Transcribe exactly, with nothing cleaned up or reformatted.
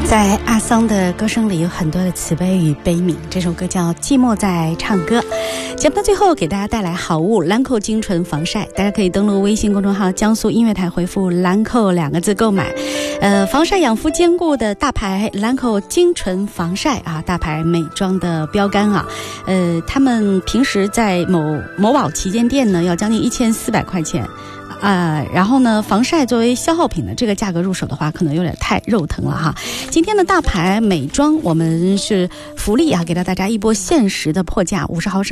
在阿桑的歌声里有很多的慈悲与悲悯，这首歌叫《寂寞在唱歌》。节目的最后给大家带来好物兰蔻精纯防晒，大家可以登录微信公众号江苏音乐台，回复兰蔻两个字购买。呃，防晒养肤兼顾的大牌兰蔻精纯防晒啊，大牌美妆的标杆啊。呃，他们平时在某某宝旗舰店呢要将近一千四百块钱。啊、呃，然后呢，防晒作为消耗品的这个价格入手的话，可能有点太肉疼了哈。今天的大牌美妆，我们是福利啊，给到大家一波限时的破价，五十毫升。